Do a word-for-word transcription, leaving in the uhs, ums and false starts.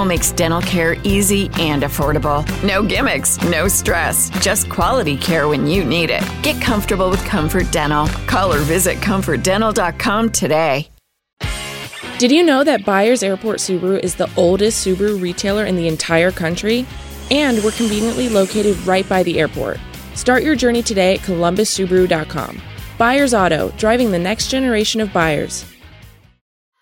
Dental makes dental care easy and affordable. No gimmicks, no stress, just quality care when you need it. Get comfortable with Comfort Dental. Call or visit comfort dental dot com today. Did you know that Byers Airport Subaru is the oldest Subaru retailer in the entire country? And we're conveniently located right by the airport. Start your journey today at columbus subaru dot com. Byers Auto, driving the next generation of buyers.